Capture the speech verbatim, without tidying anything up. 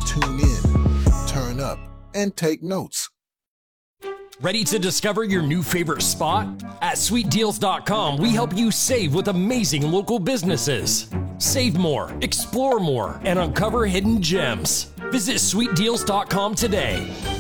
tune in, turn up, and take notes. Ready to discover your new favorite spot? At sweet deals dot com, we help you save with amazing local businesses. Save more, explore more, and uncover hidden gems. Visit sweet deals dot com today.